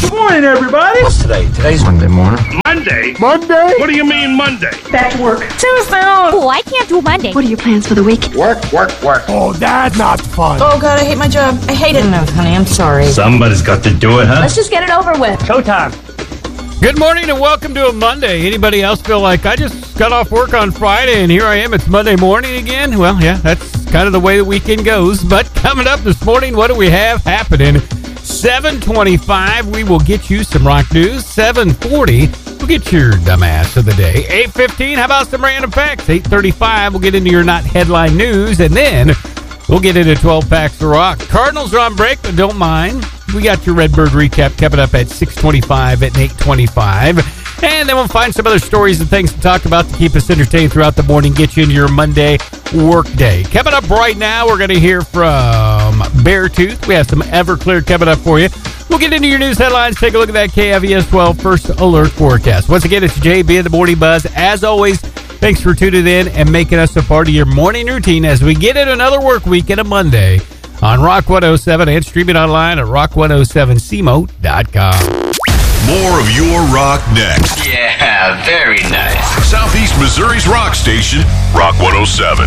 Good morning, everybody. What's today? Today's Monday morning. Monday? Monday? What do you mean Monday? Back to work. Too soon. Oh, I can't do Monday. What are your plans for the week? Work. Oh, that's not fun. Oh, God, I hate my job. I hate it. No, honey, I'm sorry. Somebody's got to do it, huh? Let's just get it over with. Showtime. Good morning and welcome to a Monday. Anybody else feel like I just got off work on Friday and here I am, it's Monday morning again? Well, yeah, that's kind of the way the weekend goes. But coming up this morning, what do we have happening? 7:25, we will get you some rock news. 7:40, we'll get your dumbass of the day. 8:15, how about some random facts? 8:35, we'll get into your not headline news. And then we'll get into 12 packs of rock. Cardinals are on break, but don't mind. We got your Redbird recap coming up at 6:25 and 8:25. And then we'll find some other stories and things to talk about to keep us entertained throughout the morning, get you into your Monday work day. Coming up right now, we're going to hear from Beartooth. We have some Everclear coming up for you. We'll get into your news headlines, take a look at that KFVS 12 First Alert forecast. Once again, it's JB in the Morning Buzz. As always, thanks for tuning in and making us a part of your morning routine as we get into another work week and a Monday on Rock 107 and streaming online at rock107cmo.com. More of your rock next. Yeah, very nice. Southeast Missouri's rock station, Rock 107.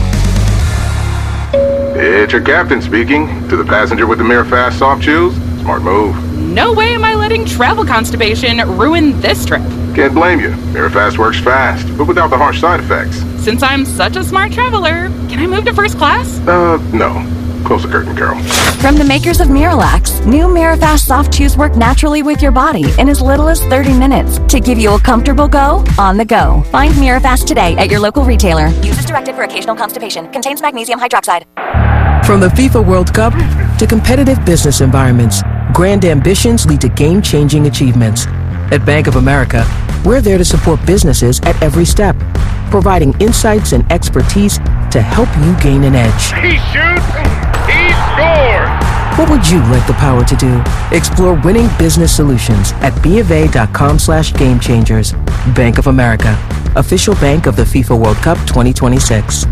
It's your captain speaking. To the passenger with the Mirror Fast soft chews, smart move. No way am I letting travel constipation ruin this trip. Can't blame you. Mirror Fast works fast, but without the harsh side effects. Since I'm such a smart traveler, can I move to first class? No. Close the curtain, Carol. From the makers of Miralax, new Mirafast soft chews work naturally with your body in as little as 30 minutes to give you a comfortable go on the go. Find Mirafast today at your local retailer. Use as directed for occasional constipation. Contains magnesium hydroxide. From the FIFA World Cup to competitive business environments, grand ambitions lead to game-changing achievements. At Bank of America, we're there to support businesses at every step, providing insights and expertise to help you gain an edge. He shoots. He scores. What would you like the power to do? Explore winning business solutions at BofA.com/gamechangers. Bank of America, official bank of the FIFA World Cup 2026.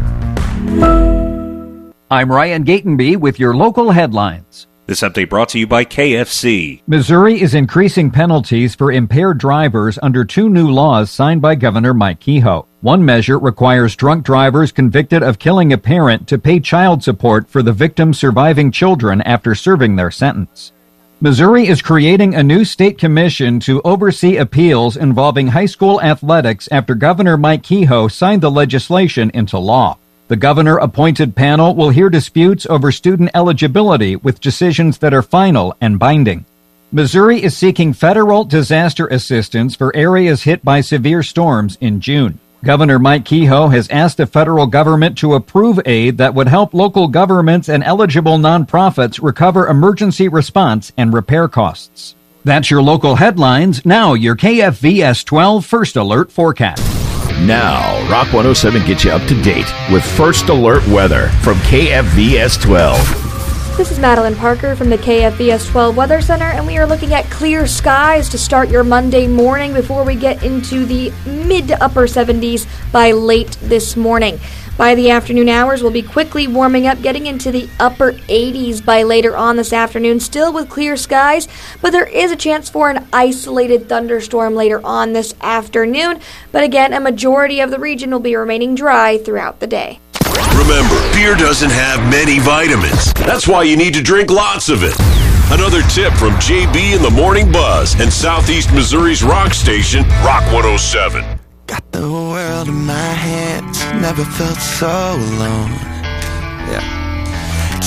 I'm Ryan Gatenby with your local headlines. This update brought to you by KFC. Missouri is increasing penalties for impaired drivers under two new laws signed by Governor Mike Kehoe. One measure requires drunk drivers convicted of killing a parent to pay child support for the victim's surviving children after serving their sentence. Missouri is creating a new state commission to oversee appeals involving high school athletics after Governor Mike Kehoe signed the legislation into law. The governor-appointed panel will hear disputes over student eligibility with decisions that are final and binding. Missouri is seeking federal disaster assistance for areas hit by severe storms in June. Governor Mike Kehoe has asked the federal government to approve aid that would help local governments and eligible nonprofits recover emergency response and repair costs. That's your local headlines. Now your KFVS 12 First Alert forecast. Now, Rock 107 gets you up to date with First Alert weather from KFVS 12. This is Madeline Parker from the KFVS 12 Weather Center, and we are looking at clear skies to start your Monday morning before we get into the mid to upper 70s by late this morning. By the afternoon hours, we'll be quickly warming up, getting into the upper 80s by later on this afternoon, still with clear skies, but there is a chance for an isolated thunderstorm later on this afternoon. But again, a majority of the region will be remaining dry throughout the day. Remember, beer doesn't have many vitamins. That's why you need to drink lots of it. Another tip from JB in the Morning Buzz and Southeast Missouri's rock station, Rock 107. Got the world in my hands, never felt so alone. Yeah.